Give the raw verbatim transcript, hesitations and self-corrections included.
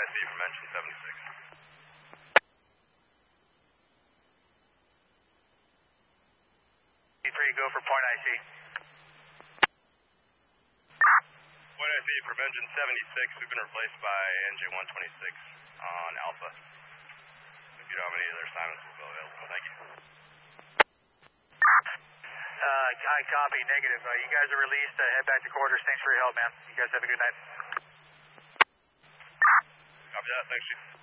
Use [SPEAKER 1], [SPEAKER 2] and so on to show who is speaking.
[SPEAKER 1] C from engine seventy-six.
[SPEAKER 2] E three, go for point I C.
[SPEAKER 1] Point I C from engine seventy-six. We've been replaced by N J one twenty-six on Alpha. If you don't have any other assignments, we'll go available. Thank you.
[SPEAKER 2] Uh, I copy, negative. Uh, you guys are released. Uh, head back to quarters. Thanks for your help, man. You guys have a good night.
[SPEAKER 1] Copy that. Thanks, Chief.